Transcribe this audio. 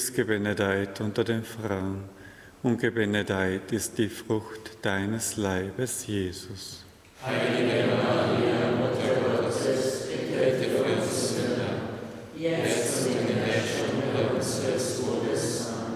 bist gebenedeit unter den Frauen, und gebenedeit ist die Frucht deines Leibes, Jesus. Heilige Maria, Mutter Gottes, bitte für uns Sünder, jetzt